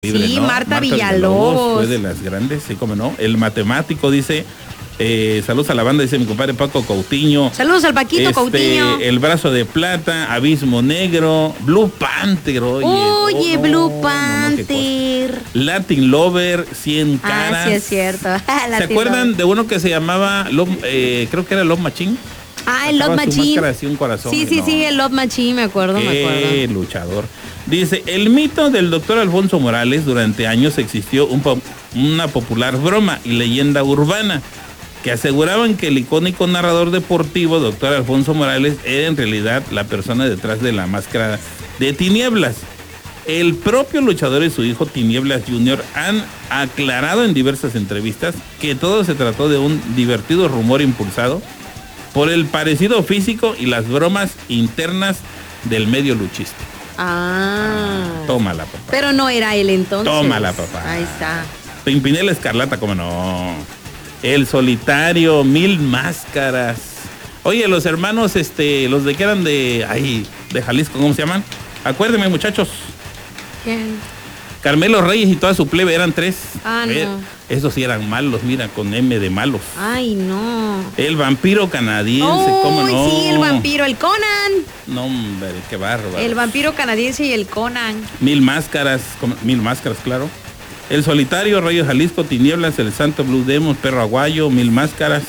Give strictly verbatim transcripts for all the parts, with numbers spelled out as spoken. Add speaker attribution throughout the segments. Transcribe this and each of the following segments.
Speaker 1: Libre,
Speaker 2: sí,
Speaker 1: ¿no?
Speaker 2: Marta,
Speaker 1: Marta
Speaker 2: Villalobos.
Speaker 1: Villalobos fue de las grandes, sí, cómo no. El matemático dice, eh, saludos a la banda, dice mi compadre Paco Coutinho.
Speaker 2: Saludos al Paquito
Speaker 1: este,
Speaker 2: Coutinho.
Speaker 1: El brazo de plata, Abismo Negro, Blue Panther, oye.
Speaker 2: Oye,
Speaker 1: oh, no,
Speaker 2: Blue
Speaker 1: no, no,
Speaker 2: Panther.
Speaker 1: Latin Lover, cien caras.
Speaker 2: Ah, sí es cierto.
Speaker 1: ¿Se acuerdan de uno que se llamaba, Love, eh, creo que era Love Machine?
Speaker 2: Ah, el Love
Speaker 1: Sacaba su
Speaker 2: Machine.
Speaker 1: máscara así, un corazón,
Speaker 2: Sí, sí,
Speaker 1: no.
Speaker 2: sí, el Love Machine, me acuerdo,
Speaker 1: Qué
Speaker 2: me acuerdo.
Speaker 1: luchador. Dice, el mito del doctor Alfonso Morales, durante años existió un po- una popular broma y leyenda urbana que aseguraban que el icónico narrador deportivo, doctor Alfonso Morales, era en realidad la persona detrás de la máscara de Tinieblas. El propio luchador y su hijo Tinieblas junior han aclarado en diversas entrevistas que todo se trató de un divertido rumor impulsado por el parecido físico y las bromas internas del medio luchístico.
Speaker 2: Ah.
Speaker 1: Tómala, papá.
Speaker 2: Pero no era él entonces.
Speaker 1: Tómala, papá.
Speaker 2: Ahí está.
Speaker 1: Pimpinela Escarlata, cómo no. El Solitario, Mil Máscaras. Oye, los hermanos, este, los de que eran de, ay, de Jalisco, ¿cómo se llaman? Acuérdenme, muchachos.
Speaker 2: ¿Quién?
Speaker 1: Carmelo Reyes y toda su plebe eran tres.
Speaker 2: Ah,
Speaker 1: Eh,
Speaker 2: no.
Speaker 1: Esos sí eran malos, mira, con M de malos.
Speaker 2: Ay, no.
Speaker 1: El vampiro canadiense, ¿cómo
Speaker 2: Uy,
Speaker 1: no?
Speaker 2: sí, el vampiro, el Conan.
Speaker 1: No, hombre, qué bárbaro.
Speaker 2: El vampiro canadiense y el Conan.
Speaker 1: Mil Máscaras, como- Mil Máscaras, claro. El Solitario, Rayo Jalisco, Tinieblas, El Santo Blue Demon, Perro Aguayo, Mil Máscaras.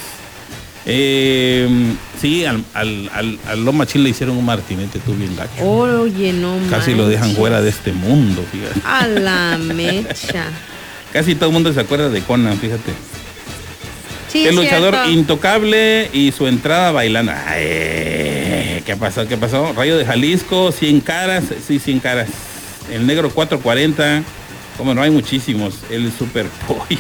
Speaker 1: Eh, sí, al, al, al, al Loma Machín le hicieron un martinete, tú bien gacho.
Speaker 2: Oye, no
Speaker 1: Casi lo dejan
Speaker 2: manches.
Speaker 1: fuera de este mundo, fíjate.
Speaker 2: A la mecha.
Speaker 1: Casi todo el mundo se acuerda de Conan, fíjate.
Speaker 2: Sí,
Speaker 1: El
Speaker 2: es
Speaker 1: luchador
Speaker 2: cierto.
Speaker 1: intocable y su entrada bailando. Ay, ¿qué pasó? ¿Qué pasó? Rayo de Jalisco, cien caras, sí, cien caras. El negro cuatrocientos cuarenta, como no hay muchísimos. El super pollo.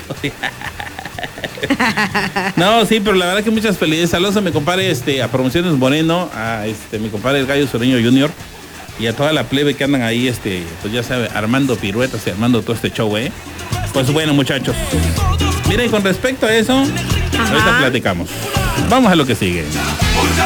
Speaker 1: No, sí, pero la verdad que muchas felicidades. Saludos a mi compadre, este, a Promociones Moreno, a este, mi compadre el Gallo Sureño Junior y a toda la plebe que andan ahí, este, pues ya sabe, armando piruetas y armando todo este show, eh. Pues bueno, muchachos. Miren, con respecto a eso,
Speaker 2: Ajá.
Speaker 1: ahorita platicamos. Vamos a lo que sigue.